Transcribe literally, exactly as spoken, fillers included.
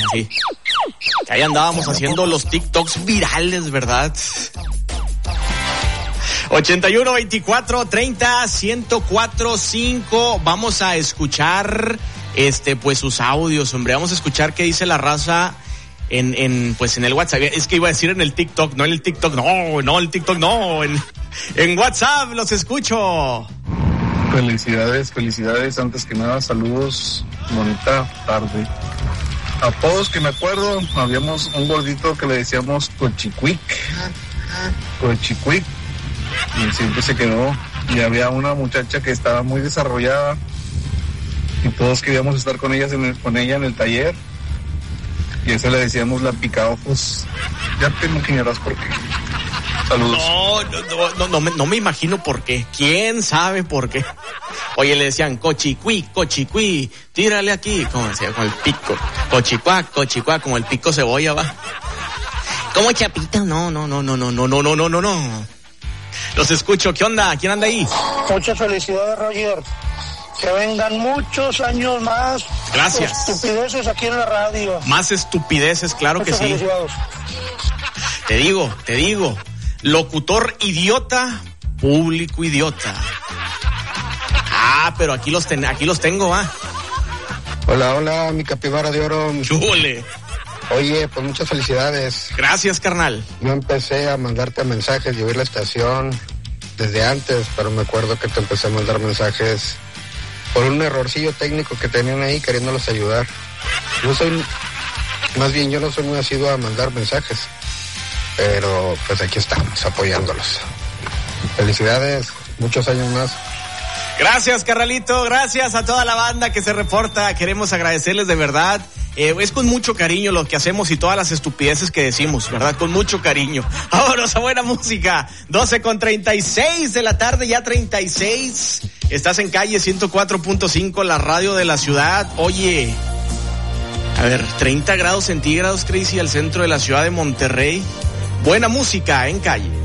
Sí. Ahí andábamos haciendo los TikToks virales, ¿verdad? ochenta y uno, veinticuatro, treinta, ciento cuatro, cinco. Vamos a escuchar, este, pues sus audios, hombre. Vamos a escuchar qué dice la raza en, en, pues en el WhatsApp. Es que iba a decir en el TikTok, no en el TikTok, no, no, el TikTok no, en, en WhatsApp los escucho. Felicidades, felicidades, antes que nada, saludos, bonita tarde. A todos que me acuerdo, habíamos un gordito que le decíamos Cochicuic, Cochicuic, y siempre se quedó, y había una muchacha que estaba muy desarrollada, y todos queríamos estar con ella en el, con ella en el taller, y eso le decíamos la picaojos. Ya te imaginarás por qué. Saludos. No, no, no, no, me, no me imagino por qué. ¿Quién sabe por qué? Oye, le decían cochicuí, cochicuí, tírale aquí, como decía, con el pico. Cochicuá, cochicuá, como el pico cebolla, va. ¿Cómo chapita? No, no, no, no, no, no, no, no, no, no, no. Los escucho, ¿qué onda? ¿Quién anda ahí? Muchas felicidades, Roger. Que vengan muchos años más. Gracias. Estupideces aquí en la radio. Más estupideces, claro Muchas que sí. Felicidades. Te digo, te digo. Locutor idiota, público idiota. Ah, pero aquí los ten, aquí los tengo, ¿va? ¿ah? Hola, hola, mi capibara de oro. ¡Chúbole! Oye, pues muchas felicidades. Gracias, carnal. Yo empecé a mandarte mensajes y oír la estación desde antes, pero me acuerdo que te empecé a mandar mensajes por un errorcillo técnico que tenían ahí queriéndolos ayudar. Yo soy, más bien yo no soy muy asiduo a mandar mensajes, pero pues aquí estamos apoyándolos. Felicidades, muchos años más. Gracias, carnalito, gracias a toda la banda que se reporta, queremos agradecerles de verdad. Eh, es con mucho cariño lo que hacemos y todas las estupideces que decimos, ¿verdad? Con mucho cariño. Vámonos a buena música. doce con treinta y seis de la tarde, ya treinta y seis. Estás en calle ciento cuatro punto cinco, la radio de la ciudad. Oye, a ver, treinta grados centígrados, Crazy, al centro de la ciudad de Monterrey. Buena música en calle.